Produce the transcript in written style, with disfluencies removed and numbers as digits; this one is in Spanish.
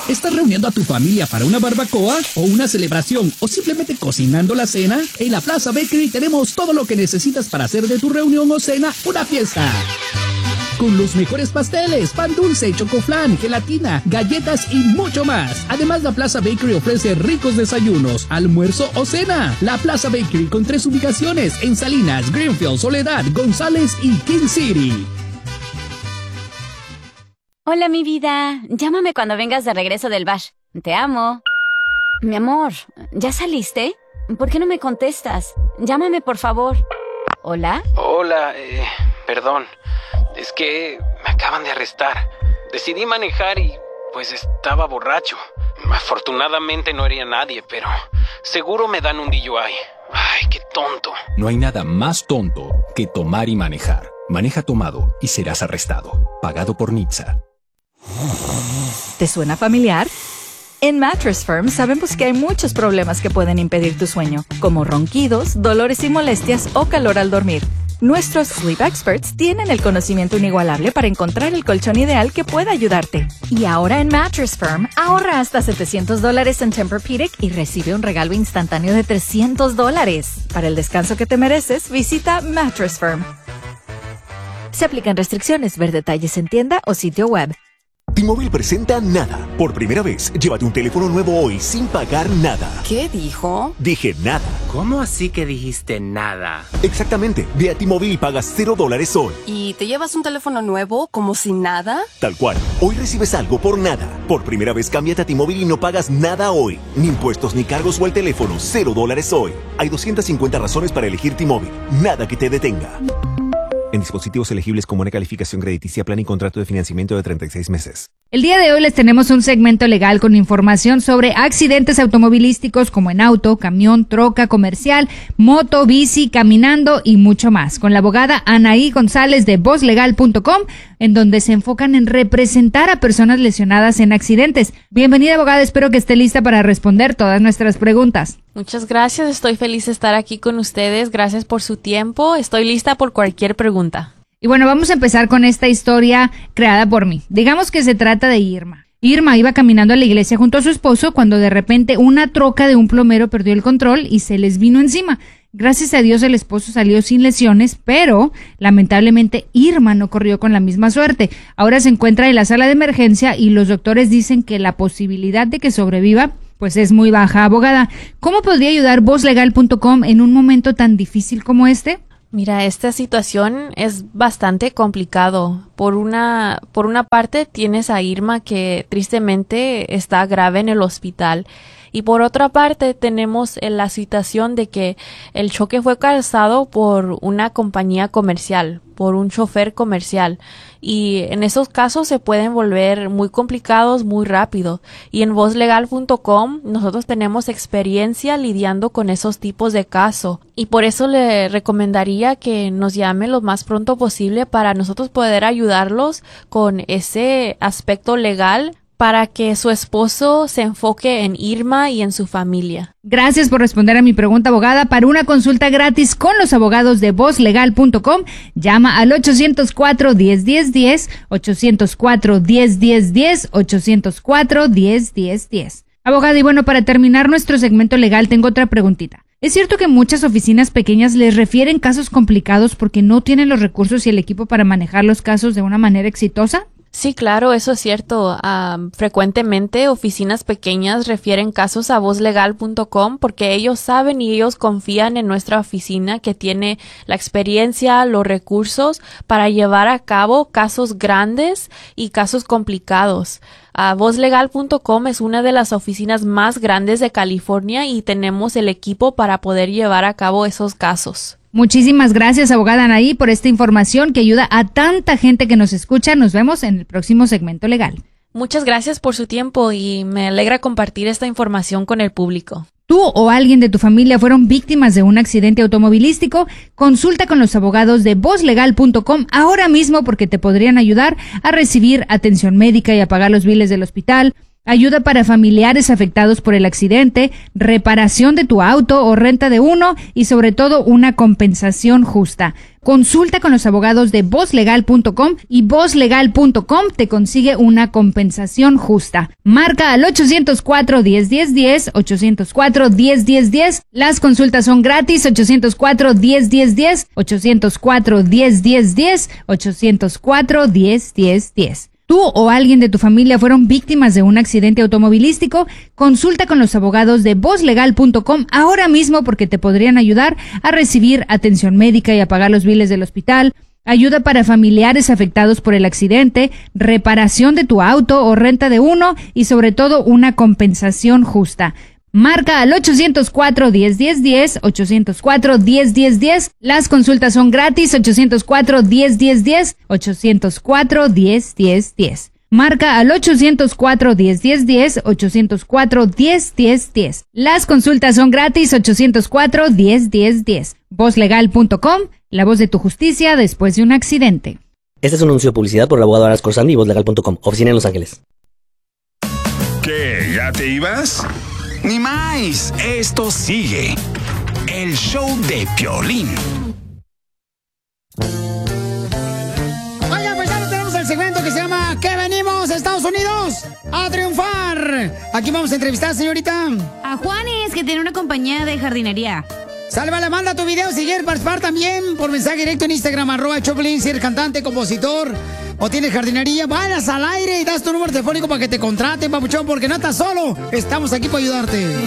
¿Estás reuniendo a tu familia para una barbacoa o una celebración o simplemente cocinando la cena? En la Plaza Bakery tenemos todo lo que necesitas para hacer de tu reunión o cena una fiesta. Con los mejores pasteles, pan dulce, chocoflan, gelatina, galletas y mucho más. Además, la Plaza Bakery ofrece ricos desayunos, almuerzo o cena. La Plaza Bakery con 3 ubicaciones en Salinas, Greenfield, Soledad, González y King City. Hola, mi vida. Llámame cuando vengas de regreso del bash. Te amo. Mi amor, ¿ya saliste? ¿Por qué no me contestas? Llámame, por favor. ¿Hola? Hola, perdón. Es que me acaban de arrestar. Decidí manejar y pues estaba borracho. Afortunadamente no hería a nadie, pero seguro me dan un DUI. Ay, qué tonto. No hay nada más tonto que tomar y manejar. Maneja tomado y serás arrestado. Pagado por NHTSA. ¿Te suena familiar? En Mattress Firm sabemos que hay muchos problemas que pueden impedir tu sueño, como ronquidos, dolores y molestias o calor al dormir. Nuestros Sleep Experts tienen el conocimiento inigualable para encontrar el colchón ideal que pueda ayudarte. Y ahora en Mattress Firm, ahorra hasta $700 en Tempur-Pedic y recibe un regalo instantáneo de $300. Para el descanso que te mereces, visita Mattress Firm. Se aplican restricciones. Ver detalles en tienda o sitio web. T-Mobile presenta Nada. Por primera vez, llévate un teléfono nuevo hoy sin pagar nada. ¿Qué dijo? Dije nada. ¿Cómo así que dijiste nada? Exactamente. Ve a T-Mobile y pagas $0 hoy. ¿Y te llevas un teléfono nuevo como si nada? Tal cual. Hoy recibes algo por nada. Por primera vez, cámbiate a T-Mobile y no pagas nada hoy. Ni impuestos ni cargos o el teléfono. $0 hoy. Hay 250 razones para elegir T-Mobile. Nada que te detenga. En dispositivos elegibles con buena calificación crediticia, plan y contrato de financiamiento de 36 meses. El día de hoy les tenemos un segmento legal con información sobre accidentes automovilísticos como en auto, camión, troca, comercial, moto, bici, caminando y mucho más. Con la abogada Anaí González de VozLegal.com, en donde se enfocan en representar a personas lesionadas en accidentes. Bienvenida, abogada, espero que esté lista para responder todas nuestras preguntas. Muchas gracias, estoy feliz de estar aquí con ustedes, gracias por su tiempo, estoy lista por cualquier pregunta. Y bueno, vamos a empezar con esta historia creada por mí. Digamos que se trata de Irma. Irma iba caminando a la iglesia junto a su esposo cuando de repente una troca de un plomero perdió el control y se les vino encima. Gracias a Dios el esposo salió sin lesiones, pero lamentablemente Irma no corrió con la misma suerte. Ahora se encuentra en la sala de emergencia y los doctores dicen que la posibilidad de que sobreviva pues es muy baja. Abogada, ¿cómo podría ayudar VozLegal.com en un momento tan difícil como este? Mira, esta situación es bastante complicado. Por una parte tienes a Irma que tristemente está grave en el hospital. Y por otra parte tenemos la situación de que el choque fue causado por una compañía comercial, por un chofer comercial. Y en esos casos se pueden volver muy complicados muy rápido. Y en VozLegal.com nosotros tenemos experiencia lidiando con esos tipos de casos. Y por eso le recomendaría que nos llame lo más pronto posible para nosotros poder ayudarlos con ese aspecto legal, para que su esposo se enfoque en Irma y en su familia. Gracias por responder a mi pregunta, abogada. Para una consulta gratis con los abogados de VozLegal.com, llama al 804-1010-10, 804-1010-10, 804-1010-10. Abogada, y bueno, para terminar nuestro segmento legal, tengo otra preguntita. ¿Es cierto que muchas oficinas pequeñas les refieren casos complicados porque no tienen los recursos y el equipo para manejar los casos de una manera exitosa? Sí, claro, eso es cierto. Frecuentemente oficinas pequeñas refieren casos a VozLegal.com porque ellos saben y ellos confían en nuestra oficina que tiene la experiencia, los recursos para llevar a cabo casos grandes y casos complicados. VozLegal.com es una de las oficinas más grandes de California y tenemos el equipo para poder llevar a cabo esos casos. Muchísimas gracias, abogada Anaí, por esta información que ayuda a tanta gente que nos escucha. Nos vemos en el próximo segmento legal. Muchas gracias por su tiempo y me alegra compartir esta información con el público. ¿Tú o alguien de tu familia fueron víctimas de un accidente automovilístico? Consulta con los abogados de VozLegal.com ahora mismo porque te podrían ayudar a recibir atención médica y a pagar los biles del hospital, ayuda para familiares afectados por el accidente, reparación de tu auto o renta de uno y sobre todo una compensación justa. Consulta con los abogados de vozlegal.com y vozlegal.com te consigue una compensación justa. Marca al 804-1010-10, 804-1010-10. Las consultas son gratis, 804-1010-10, 804-1010-10, 804-1010-10. ¿Tú o alguien de tu familia fueron víctimas de un accidente automovilístico? Consulta con los abogados de vozlegal.com ahora mismo porque te podrían ayudar a recibir atención médica y a pagar los biles del hospital, ayuda para familiares afectados por el accidente, reparación de tu auto o renta de uno y sobre todo una compensación justa. Marca al 804-1010-10, 804-1010-10. Las consultas son gratis, 804-1010-10, 804-1010-10. Marca al 804-1010-10, 804-1010-10. Las consultas son gratis, 804-1010-10. Vozlegal.com, la voz de tu justicia después de un accidente. Este es un anuncio de publicidad por el abogado Aras Corsandi y Vozlegal.com, oficina en Los Ángeles. ¿Qué? ¿Ya te ibas? Ni más, esto sigue. El show de Piolín. Oiga, pues ya tenemos el segmento que se llama ¿Qué venimos, Estados Unidos? ¡A triunfar! Aquí vamos a entrevistar, señorita. A Juanes, que tiene una compañía de jardinería. Sálvale, manda tu video si quieres participar también por mensaje directo en Instagram, @Choplin, si eres cantante, compositor o tienes jardinería, vayas al aire y das tu número telefónico para que te contraten, papuchón, porque no estás solo. Estamos aquí para ayudarte.